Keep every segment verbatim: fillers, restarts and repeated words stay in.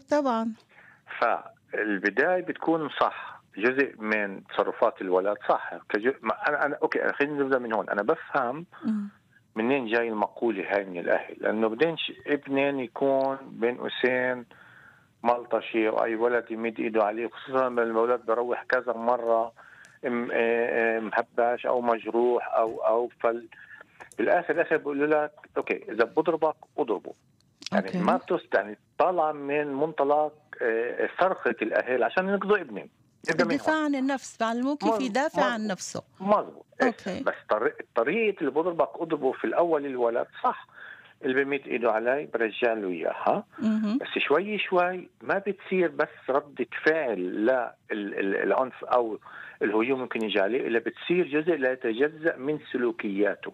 طبعا. فالبداية بتكون صح، جزء من تصرفات الولد صح كجزء. أنا أنا أوكي خلينا نبدأ من هون. أنا بفهم مم. منين جاي المقولة هاي من الأهل، لأنه بدينش ابنين يكون بين قوسين ملطشي وأي ولد يمد إيده عليه، خصوصا لما الولد بروح كذا مرة مهبش أو مجروح أو أو فل بالآخر الآخر بقول لك أوكي إذا بضربك أضربه. يعني أوكي. ما بتست يعني طالع من منطلق صرخة الأهل عشان ينقذوا ابنهم. الدفاع عن النفس، بعلموه كيف يدافع عن نفسه. مظبوط. أوكي. بس طريقة اللي بضربك أضربه في الأول الولد صح، اللي بيمد إيده علي برجع له إياها، بس شوي شوي ما بتصير بس ردة فعل للعنف أو الهجوم ممكن يجي عليه، إلا بتصير جزء لا يتجزأ من سلوكياته.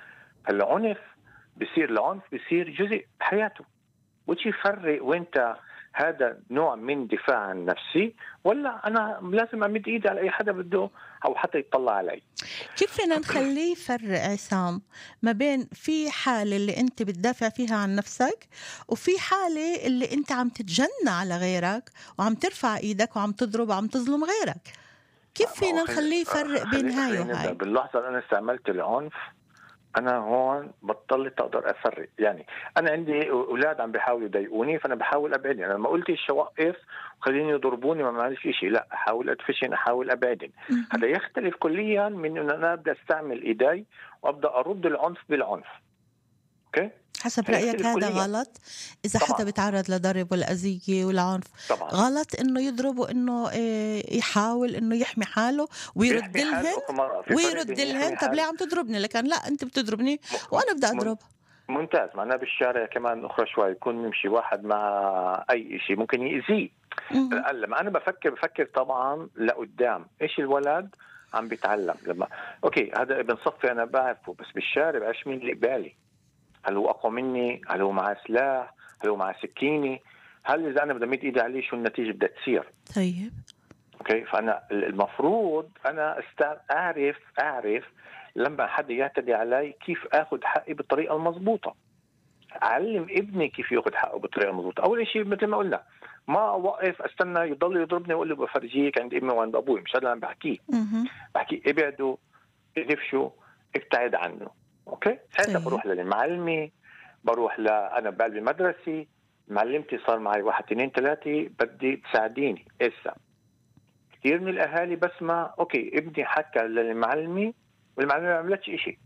العنف بصير العنف بصير جزء بحياته، وشي يفرق وانت هذا نوع من دفاع عن نفسي ولا أنا لازم أمد إيدي على أي حدا بده أو حتى يطلع علي. كيف فينا نخليه يفرق عصام ما بين في حالة اللي أنت بتدافع فيها عن نفسك وفي حالة اللي أنت عم تتجنى على غيرك وعم ترفع إيدك وعم تضرب وعم تظلم غيرك؟ كيف فينا نخليه يفرق بين هاي وهاي؟ باللحظة اللي أنا استعملت العنف أنا هون بطلت أقدر أفرق. يعني أنا عندي أولاد عم بيحاولوا يضايقوني فأنا بحاول أبعدهم. أنا ما قلتش وقف وخليني يضربوني ما معلش إشي، لا أحاول أدفشن أحاول أبعدهم. هذا يختلف كليا من أن أنا أبدأ استعمل إيدي وأبدأ أرد العنف بالعنف. أوكي؟ حسب رأيك هذا غلط؟ إذا طبعاً. حتى بيتعرض لضرب والأذية والعنف طبعاً. غلط إنه يضرب وإنه يحاول إنه يحمي حاله ويرد لهن ويرد لهن. طب ليه عم تضربني؟ لكن لا أنت بتضربني وأنا بدي أضرب. ممتاز. معنا بالشارع كمان أخرى شوي يكون نمشي واحد مع أي شيء ممكن يأذيه. لما أنا بفكر بفكر طبعاً لقدام إيش الولد عم بيتعلم. لما أوكي هذا ابن صفي أنا بعرفه، بس بالشارع بعرفش مين اللي قبالي. هل هو أقوى مني؟ هل هو معه سلاح؟ هل هو معه سكينة؟ هل إذا أنا بدي أمد إيدي عليه شو النتيجة بدها تصير؟ طيب. أوكي. فأنا المفروض أنا أستعرف أعرف أعرف لما حد يعتدي علي كيف أخذ حقي بالطريقة المضبوطة. أعلم ابني كيف يأخذ حقه بالطريقة المضبوطة. أول شيء مثل ما قلنا ما أوقف أستنى يضل يضربني وأقول له بفرجيك عند أمي وعند أبوي. مش هذا اللي أنا بحكيه. بحكي ابعدوا ادفشوا ابتعد عنه. اوكي. ساعتها بروح للمعلمي، بروح ل انا بقلب مدرسي معلمتي صار معي واحد اثنين ثلاثه بدي تساعديني. اسا كثير من الاهالي بسمع اوكي ابني حكى للمعلمي والمعلمه ما عملتش شيء،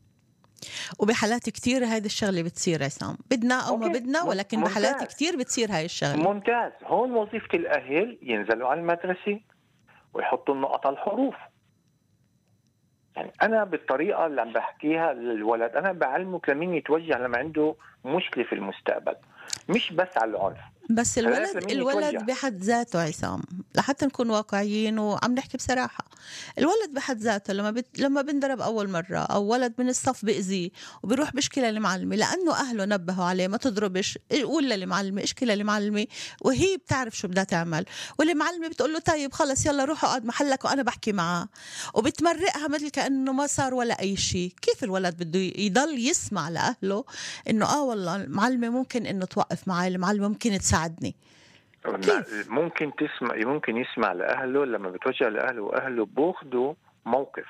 وبحالات كتير هذه الشغله بتصير عصام بدنا او أوكي. ما بدنا، ولكن ممتاز. بحالات كتير بتصير هاي الشغله. ممتاز. هون وظيفه الاهل ينزلوا على المدرسه ويحطوا النقط على الحروف. يعني أنا بالطريقة اللي عم بحكيها للولد أنا بعلمك لمين يتوجه لما عنده مشكلة في المستقبل، مش بس على العنف. بس الولد الولد بحد ذاته عصام لحتى نكون واقعيين وعم نحكي بصراحة، الولد بحد ذاته لما بت... لما بنضرب أول مرة أو ولد من الصف بإذيه وبيروح بشكي للمعلمة لأنه أهله نبهوا عليه ما تضربش، قول للمعلمة اشكي للمعلمة وهي بتعرف شو بدها تعمل، والمعلمة بتقول له طيب خلص يلا روح اقعد محلك وأنا بحكي معه، وبتمرقها مثل كأنه ما صار ولا أي شيء. كيف الولد بده يضل يسمع لأهله إنه آه والله المعلمة ممكن إنه توقف معي، المعلمة ممكن تساعدني؟ كيف؟ ممكن تسمع ممكن يسمع لأهله لما بتوجه لأهله وأهله بأخذوا موقف.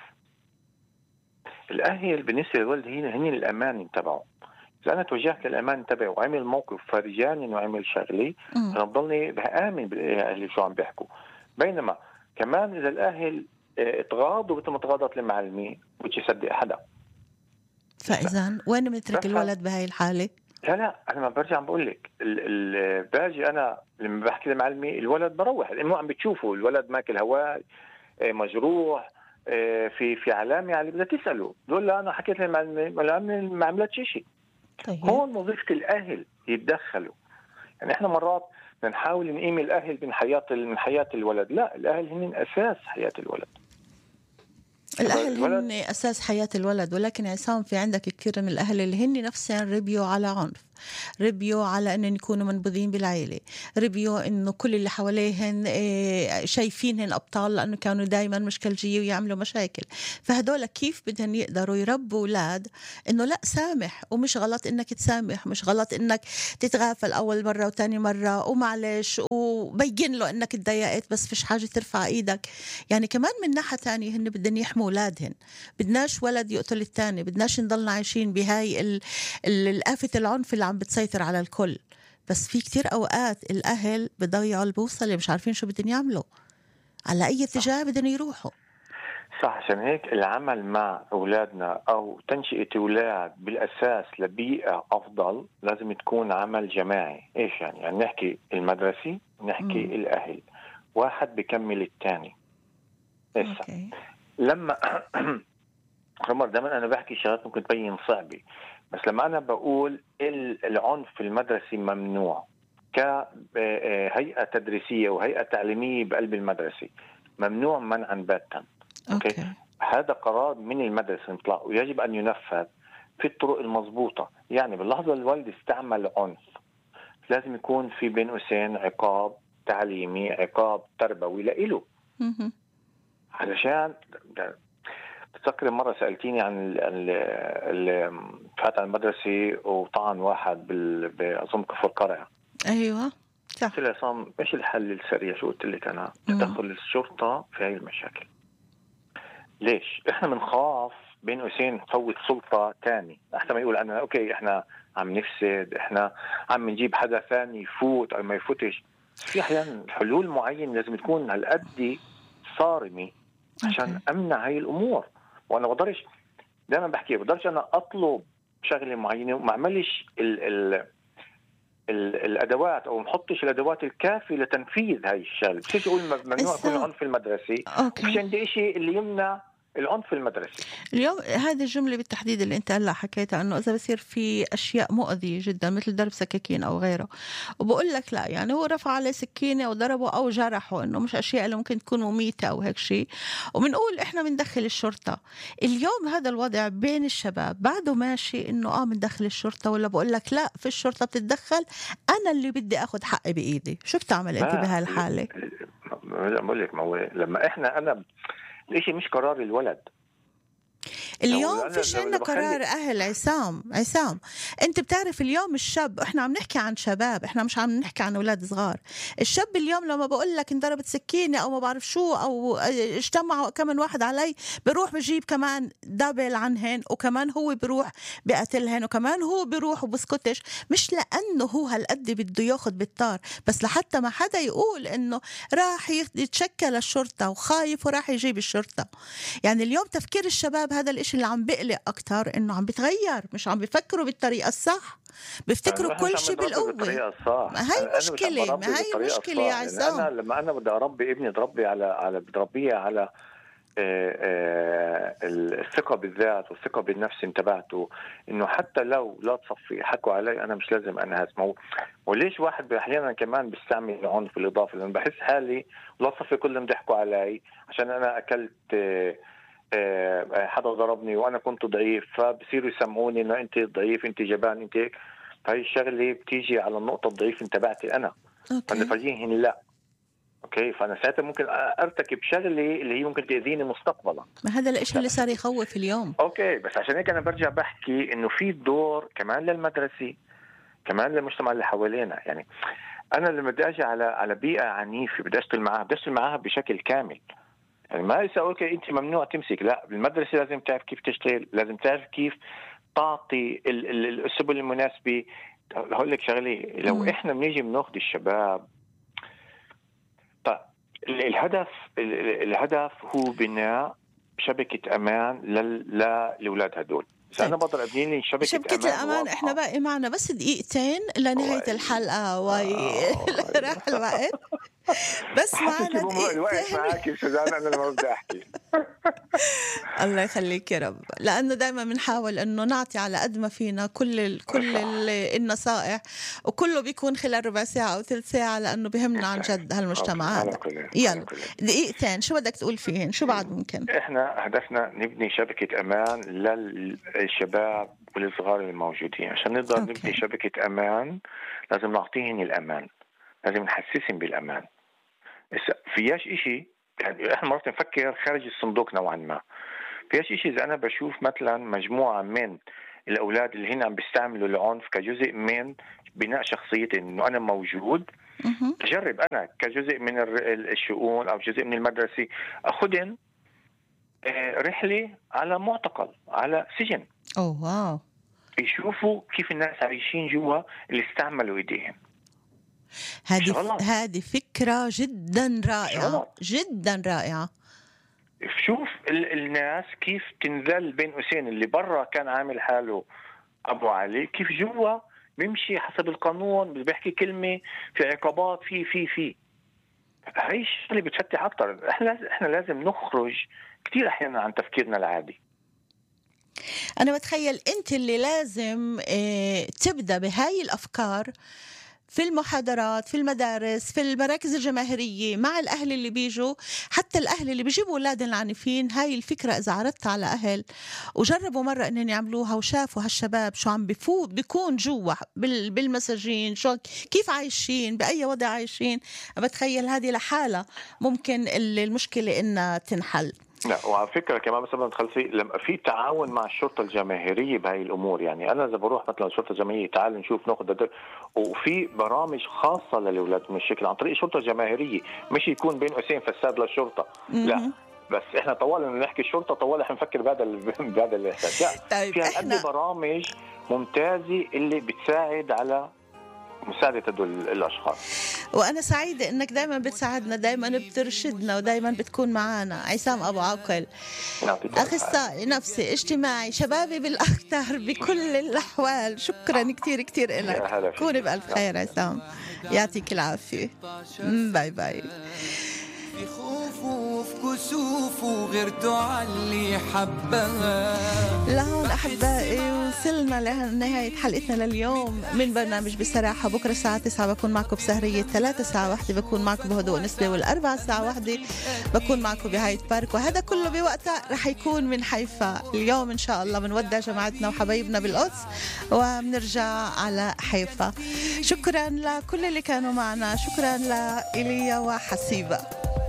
الأهل بالنسبة للولد هنا هني الأمان تبعه. إذا أنا توجهت للأمان تبعه وعمل موقف فرجاني إنه عمل شغلي أنا بضلني بآمن بالأهل شو عم بيحكوا. بينما كمان إذا الأهل اتغاضوا مثل ما تغاضت المعلمين مش يصدق حدا. فإذا وين بنترك الولد بهاي الحالة؟ لا لا أنا ما برجع عم بقول لك باجي أنا لما بحكي لمعلمي الولد بروح لأنه عم بتشوفه الولد ماكل هواء مجروح في في علامة يعني بدها تسأله تقول له أنا حكيت للمعلمي ما عملتش شيء. طيب. هون وظيفة الأهل يتدخلوا. يعني إحنا مرات بنحاول نقيم الأهل من حياة من حياة الولد، لا الأهل هن أساس حياة الولد. الأهل هن أساس حياة الولد، ولكن عصام في عندك كثير من الأهل اللي هن نفسهم ربيوا على عنف، ربيوا على أن يكونوا منبوذين بالعائلة، ربيوا أنه كل اللي حواليهن شايفينهن أبطال لأنه كانوا دايما مشكلجية ويعملوا مشاكل. فهدول كيف بدهم يقدروا يربوا أولاد أنه لا سامح، ومش غلط أنك تسامح، مش غلط أنك تتغافل أول مرة وتاني مرة ومعلش بين له انك تضايقت بس فيش حاجه ترفع ايدك. يعني كمان من ناحيه تانية هن بدهم يحموا اولادهن، بدناش ولد يقتل الثاني، بدناش نضلنا عايشين بهاي ال- ال- الآفة العنف اللي عم بتسيطر على الكل. بس في كتير اوقات الاهل بضيعوا البوصله، مش عارفين شو بدهم يعملوا، على اي اتجاه بدهم يروحوا. صح. عشان هيك العمل مع أولادنا أو تنشئة أولاد بالأساس لبيئة أفضل لازم تكون عمل جماعي. إيش يعني؟ يعني نحكي المدرسي، نحكي مم. الأهل، واحد بيكمل الثاني. اوكي. لما عمر دائما أنا بحكي شغلات ممكن تبين صعبة، بس لما أنا بقول العنف المدرسي ممنوع كهيئة تدريسية وهيئة تعليمية بقلب المدرسة، ممنوع منعا باتا. أوكي. اوكي. هذا قرار من المدرسة مطلق ويجب أن ينفذ في الطرق المضبوطة. يعني باللحظة اللي الوالد استعمل عنف لازم يكون في بين قوسين عقاب تعليمي، عقاب تربوي لإله. مهم. علشان تذكر مرة سألتيني عن اللي فات عن المدرسة وطعن واحد بأظن كفر قرع. ايوه صح. قلت له عصام ايش الحل السريع؟ شو قلت لك انا؟ تدخل الشرطة في هاي المشاكل. ليش؟ احنا بنخاف بين قوسين نفوت سلطة تاني، احنا ما يقول انا اوكي احنا عم نفسد، احنا عم نجيب حدا ثاني يفوت او ما يفوتش. في احيانا حلول معينة لازم تكون على قد صارمة عشان أوكي. امنع هاي الامور. وانا بقدرش، دائما بحكي بقدرش انا اطلب شغله معينه وما اعملش ال ال ال الادوات او ما احطش الادوات الكافيه لتنفيذ هاي الشغله. بصير اقول ممنوع يكون العنف المدرسي، وفي عندي شيء اللي يمنع العنف المدرسي. اليوم هذه الجملة بالتحديد اللي انت هلا حكيتها، انه اذا بصير في اشياء مؤذية جدا مثل ضرب سكاكين او غيره، وبقول لك لا، يعني هو رفع عليه سكينة او ضربه او جرحه، انه مش اشياء اللي ممكن تكون مميتة او هيك شيء، وبنقول احنا بندخل الشرطة. اليوم هذا الوضع بين الشباب بعده ماشي، انه اه بندخل الشرطة، ولا بقول لك لا، في الشرطة بتتدخل، انا اللي بدي اخذ حقي بايدي. شو بتعمل انت بهالحالة؟ بقول لك ما هو لما احنا انا الاشي مش قرار الولد. اليوم فيش عنا قرار أهل. عصام عصام أنت بتعرف اليوم الشاب، إحنا عم نحكي عن شباب، إحنا مش عم نحكي عن أولاد صغار. الشاب اليوم لما بقول لك انضربت سكينة أو ما بعرف شو أو اجتمعوا كمان واحد علي، بروح بجيب كمان دبل عنهن، وكمان هو بروح بقتلهن، وكمان هو بروح وبسكتش، مش لأنه هو هالقد بده ياخد بالطار، بس لحتى ما حدا يقول إنه راح يتشكل الشرطة وخايف وراح يجيب الشرطة. يعني اليوم تفكير الشباب هذا الإشي اللي عم بقلق أكتر، إنه عم بتغير، مش عم بيفكروا بالطريقة الصح، بيفتكروا كل شيء بالقوة. ما هاي مشكلة، ما هاي مشكلة يا عصام. يعني أنا لما أنا بدي أربي ابني أربي على على بدي أربيه على آآ آآ الثقة بالذات والثقة بالنفس انتبعته، إنه حتى لو لا تصفي حكوا علي أنا مش لازم أنا هسمعه. وليش واحد أحيانا كمان بيستعمل العنف الإضافي؟ لأن بحس حالي لا تصفي كلهم ضحكوا علي عشان أنا أكلت حدا ضربني وانا كنت ضعيف، فبصيروا يسمعوني انه انت ضعيف، انت جبان، انت هيك. فهي الشغله بتيجي على النقطه الضعيفه تبعتي انا. فانا فرجيهن لا اوكي، فانا ساعتها ممكن ارتكب شغله اللي هي ممكن تاذيني مستقبلا. ما هذا الاشي اللي صار يخوف اليوم. اوكي، بس عشان هيك انا برجع بحكي انه في دور كمان للمدرسه، كمان للمجتمع اللي حوالينا. يعني انا لما بدي اجي على على بيئه عنيفه بدي اشتغل معاها، بدي اشتغل معاها بشكل كامل. يعني ما يسأل اوكي انت ممنوع تمسك، لا، بالمدرسه لازم تعرف كيف تشتغل، لازم تعرف كيف تعطي السبل المناسبه. هقول لك شغله، لو م. احنا بنيجي بناخذ الشباب، طيب الهدف الهدف هو بناء شبكه امان للاولاد هدول. طيب. أنا بقدر أبني لي شبكة, شبكة أمان الأمان واضحة. إحنا باقي معنا بس دقيقتين لنهاية أوه. الحلقة وراح الوقت، بس معنا الوقت معك سوزان. أنا لما بدي أحكي الله يخليك يا رب، لأنه دائما بنحاول إنه نعطي على قد ما فينا كل ال كل ال النصائح، وكله بيكون خلال ربع ساعة أو ثلث ساعة، لأنه بهمنا عن جد هالمجتمع هذا. يلا دقيقتين، شو بدك تقول فيهن؟ شو بعد ممكن؟ إحنا هدفنا نبني شبكة أمان للشباب والصغار الموجودين. عشان نقدر أوكي. نبني شبكة أمان لازم نعطيهن الأمان، لازم نحسسهم بالأمان. فياش إشي يعني إحنا مرات نفكر خارج الصندوق نوعا ما. فياش إشي إذا أنا بشوف مثلا مجموعة من الأولاد اللي هنا عم بيستعملوا العنف كجزء من بناء شخصيتي، إنه أنا موجود أجرب أنا كجزء من الشؤون أو جزء من المدرسة أخذن رحلة على معتقل، على سجن. أوه واو. يشوفوا كيف الناس عايشين جوا اللي استعملوا إيديهم. هذه هذه فكرة جدا رائعة شغلات. جدا رائعة. شوف الناس كيف تنذل بين قوسين، اللي برا كان عامل حاله أبو علي، كيف جوا بيمشي حسب القانون، بيحكي كلمة، في عقابات، في في في هاي اللي بتفتح أكتر. إحنا إحنا لازم نخرج كتير أحيانا عن تفكيرنا العادي. أنا بتخيل أنت اللي لازم اه تبدأ بهاي الأفكار في المحاضرات، في المدارس، في المراكز الجماهيرية، مع الأهل اللي بيجوا، حتى الأهل اللي بيجيبوا أولاد العنيفين. هاي الفكرة إذا عرضتها على أهل وجربوا مرة إنهم يعملوها وشافوا هالشباب شو عم بفوت بيكون جوا بالمساجين، شو كيف عايشين، بأي وضع عايشين، بتخيل هذه لحالة ممكن المشكلة إنها تنحل. لا، وعلى فكره كمان بس بدنا ندخل في لما في تعاون مع الشرطه الجماهيريه بهاي الامور. يعني انا اذا بروح مثلا الشرطه الجماهيريه، تعال نشوف ناخذ دل... وفي برامج خاصه للاولاد من الشكل عن طريق الشرطه الجماهيريه، مش يكون بين قوسين فساد للشرطه. لا بس احنا طوال نحكي الشرطه طوال احنا نفكر بهذا بهذا الاحساس. لا طيب في احنا... برامج ممتازه اللي بتساعد على مساعدة هدول الأشخاص. وأنا سعيدة إنك دايما بتساعدنا، دايما بترشدنا، ودايما بتكون معنا. عصام أبو عقل، أخصائي نفسي اجتماعي شبابي بالأكثر بكل الأحوال. شكرا كتير كتير لك. كوني بألف خير عصام، يعطيك العافية. باي باي. في خوفه وفي كسوفه غيرته علي حبها. لهون أحبائي وصلنا لنهاية حلقتنا لليوم من برنامج بصراحة. بكرة الساعة تسعة بكون معكم بسهرية، ثلاثة ساعة واحدة بكون معكم بهدوء نسبة، والأربعة ساعة واحدة بكون معكم بهايت بارك. وهذا كله بوقتها رح يكون من حيفا. اليوم إن شاء الله بنودع جماعتنا وحبايبنا بالقدس وبنرجع على حيفا. شكرا لكل اللي كانوا معنا، شكرا لإيليا وحسيبة.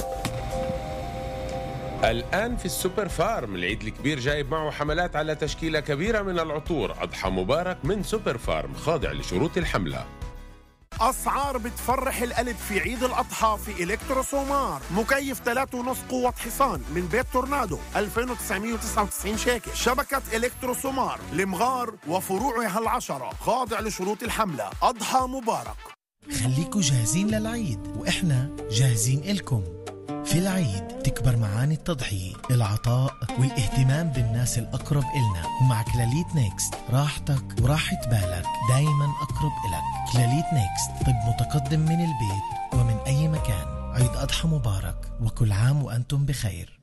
الآن في السوبر فارم العيد الكبير جايب معه حملات على تشكيلة كبيرة من العطور. أضحى مبارك من سوبر فارم، خاضع لشروط الحملة. أسعار بتفرح القلب في عيد الأضحى في إلكترو سومار. مكيف ثلاثة ونص قوة حصان من بيت تورنادو ألفين وتسعمية وتسعة وتسعين شيكل. شبكة إلكترو سومار لمغار وفروعها العشرة، خاضع لشروط الحملة. أضحى مبارك. خليكوا جاهزين للعيد وإحنا جاهزين إلكم. في العيد تكبر معاني التضحية، العطاء والاهتمام بالناس الأقرب إلنا. ومع كلاليت نيكست راحتك وراحة بالك دايما أقرب إلك. كلاليت نيكست، طب متقدم من البيت ومن أي مكان. عيد أضحى مبارك وكل عام وأنتم بخير.